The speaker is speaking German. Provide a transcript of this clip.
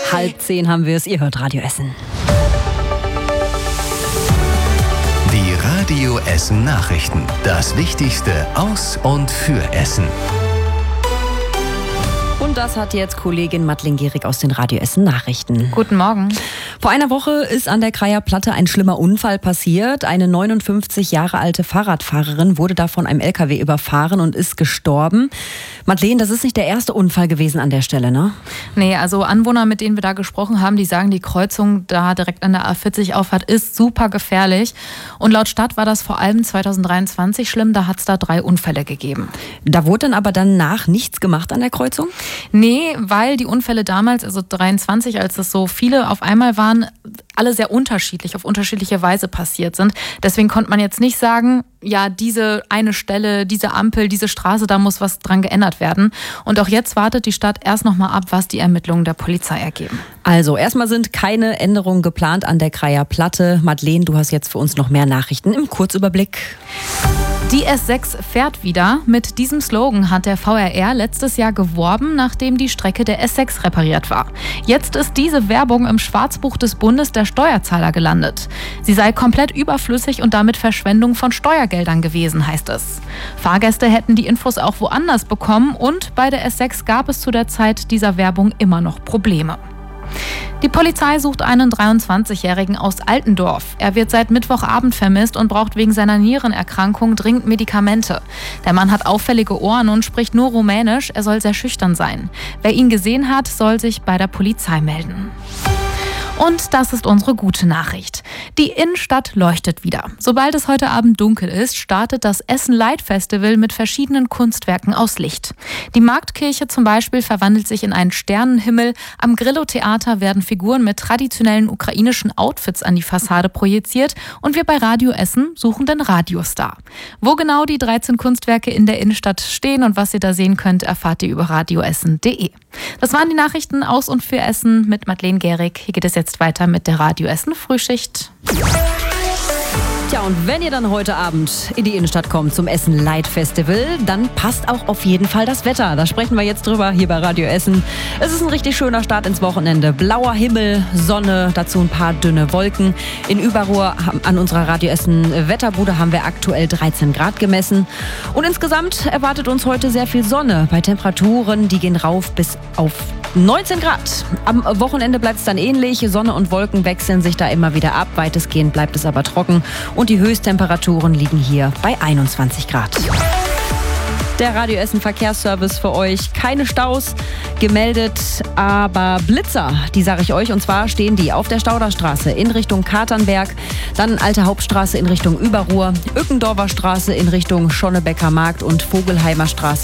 9:30 haben wir es. Ihr hört Radio Essen. Die Radio Essen Nachrichten. Das Wichtigste aus und für Essen. Und das hat jetzt Kollegin Madeleine Gehrig aus den Radio Essen Nachrichten. Guten Morgen. Vor einer Woche ist an der Kreier Platte ein schlimmer Unfall passiert. Eine 59 Jahre alte Fahrradfahrerin wurde da von einem LKW überfahren und ist gestorben. Madeleine, das ist nicht der erste Unfall gewesen an der Stelle, ne? Nee, also Anwohner, mit denen wir da gesprochen haben, die sagen, die Kreuzung da direkt an der A40 Auffahrt ist super gefährlich. Und laut Stadt war das vor allem 2023 schlimm, da hat es da 3 Unfälle gegeben. Da wurde dann aber danach nichts gemacht an der Kreuzung? Nee, weil die Unfälle damals, also 23, als es so viele auf einmal waren, alle sehr unterschiedlich, auf unterschiedliche Weise passiert sind. Deswegen konnte man jetzt nicht sagen, ja, diese eine Stelle, diese Ampel, diese Straße, da muss was dran geändert werden. Und auch jetzt wartet die Stadt erst noch mal ab, was die Ermittlungen der Polizei ergeben. Also, erstmal sind keine Änderungen geplant an der Kreier Platte. Madeleine, du hast jetzt für uns noch mehr Nachrichten im Kurzüberblick. Die S6 fährt wieder. Mit diesem Slogan hat der VRR letztes Jahr geworben, nachdem die Strecke der S6 repariert war. Jetzt ist diese Werbung im Schwarzbuch des Bundes der Steuerzahler gelandet. Sie sei komplett überflüssig und damit Verschwendung von Steuergeldern gewesen, heißt es. Fahrgäste hätten die Infos auch woanders bekommen und bei der S6 gab es zu der Zeit dieser Werbung immer noch Probleme. Die Polizei sucht einen 23-Jährigen aus Altendorf. Er wird seit Mittwochabend vermisst und braucht wegen seiner Nierenerkrankung dringend Medikamente. Der Mann hat auffällige Ohren und spricht nur Rumänisch. Er soll sehr schüchtern sein. Wer ihn gesehen hat, soll sich bei der Polizei melden. Und das ist unsere gute Nachricht. Die Innenstadt leuchtet wieder. Sobald es heute Abend dunkel ist, startet das Essen Light Festival mit verschiedenen Kunstwerken aus Licht. Die Marktkirche zum Beispiel verwandelt sich in einen Sternenhimmel. Am Grillo-Theater werden Figuren mit traditionellen ukrainischen Outfits an die Fassade projiziert. Und wir bei Radio Essen suchen den Radiostar. Wo genau die 13 Kunstwerke in der Innenstadt stehen und was ihr da sehen könnt, erfahrt ihr über radioessen.de. Das waren die Nachrichten aus und für Essen mit Madeleine Gehrig. Hier geht es jetzt weiter mit der Radio Essen Frühschicht. Tja, und wenn ihr dann heute Abend in die Innenstadt kommt zum Essen Light Festival, dann passt auch auf jeden Fall das Wetter. Da sprechen wir jetzt drüber hier bei Radio Essen. Es ist ein richtig schöner Start ins Wochenende. Blauer Himmel, Sonne, dazu ein paar dünne Wolken. In Überruhr an unserer Radio Essen Wetterbude haben wir aktuell 13 Grad gemessen. Und insgesamt erwartet uns heute sehr viel Sonne bei Temperaturen, die gehen rauf bis auf 19 Grad. Am Wochenende bleibt es dann ähnlich. Sonne und Wolken wechseln sich da immer wieder ab. Weitestgehend bleibt es aber trocken. Und die Höchsttemperaturen liegen hier bei 21 Grad. Der Radio Essen Verkehrsservice für euch. Keine Staus gemeldet, aber Blitzer, die sage ich euch. Und zwar stehen die auf der Stauderstraße in Richtung Katernberg, dann Alte Hauptstraße in Richtung Überruhr, Ückendorfer Straße in Richtung Schonnebecker Markt und Vogelheimer Straße